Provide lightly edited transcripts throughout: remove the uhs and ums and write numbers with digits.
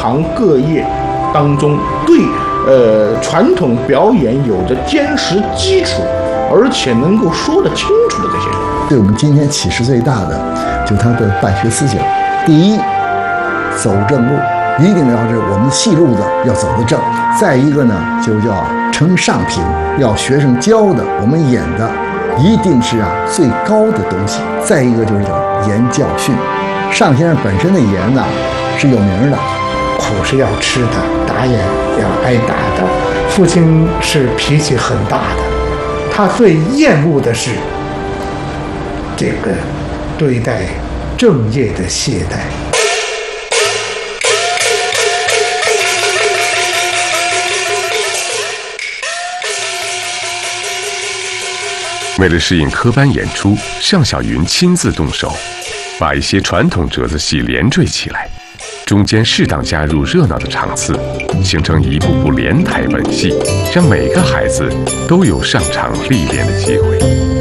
行各业当中对传统表演有着坚实基础，而且能够说得清楚的这些人。 对我们今天启示最大的，就他的办学思想。第一，走正路，一定要是我们戏路子要走得正。再一个呢，就叫承上品，要学生教的，我们演的一定是最高的东西。再一个就是叫严教训。尚先生本身的严呢是有名的， 苦是要吃的，打也要挨打的。父亲是脾气很大的，他最厌恶的是这个对待正业的懈怠。 为了适应科班演出，尚小云亲自动手，把一些传统折子戏连缀起来，中间适当加入热闹的场次，形成一部部连台文戏，让每个孩子都有上场历练的机会。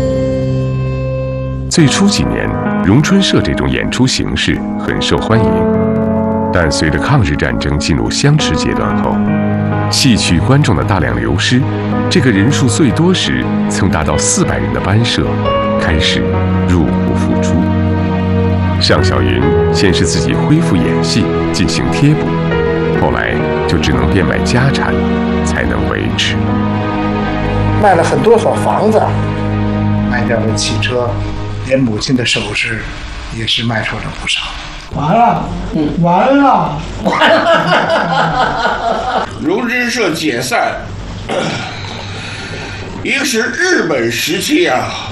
最初几年，荣春社这种演出形式很受欢迎，但随着抗日战争进入相持阶段后，戏曲观众的大量流失，这个人数最多时曾达到400人的班社开始入不敷出。尚小云先是自己恢复演戏进行贴补，后来就只能变卖家产才能维持。 卖了很多所房子，卖掉了汽车，连母亲的首饰也是卖出了不少。 完了，完了，完了！荣春社解散，一个是日本时期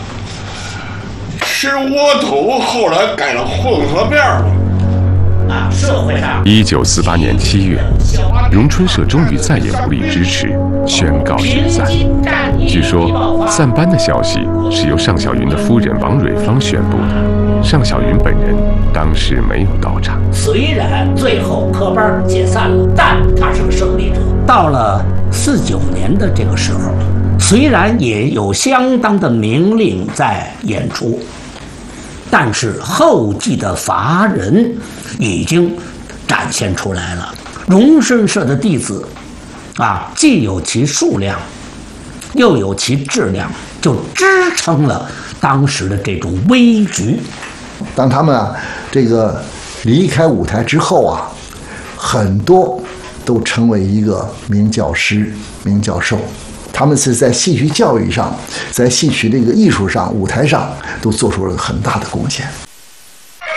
吃窝头，后来改了混合面了。 社会上 ，1948年7月，荣春社终于再也无力支持，宣告解散。据说散班的消息是由尚小云的夫人王蕊芳宣布的，尚小云本人当时没有到场。 虽然最后科班解散了，但他是个胜利者。到了49年的这个时候，虽然也有相当的名令在演出，但是后继的乏人已经展现出来了。荣春社的弟子既有其数量，又有其质量，就支撑了当时的这种危局。 当他们这个离开舞台之后很多都成为一个名教师、名教授。他们是在戏曲教育上，在戏曲这个艺术上、舞台上都做出了很大的贡献。